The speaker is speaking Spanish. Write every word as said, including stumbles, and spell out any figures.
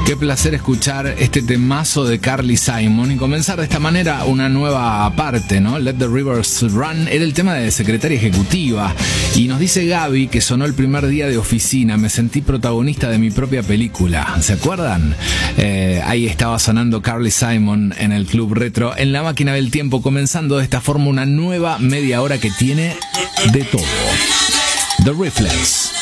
Qué placer escuchar este temazo de Carly Simon y comenzar de esta manera una nueva parte, ¿no? Let the Rivers Run era el tema de Secretaria Ejecutiva. Y nos dice Gaby que sonó el primer día de oficina. Me sentí protagonista de mi propia película. ¿Se acuerdan? Eh, ahí estaba sonando Carly Simon en el Club Retro, en la máquina del tiempo, comenzando de esta forma una nueva media hora que tiene de todo. The Reflex.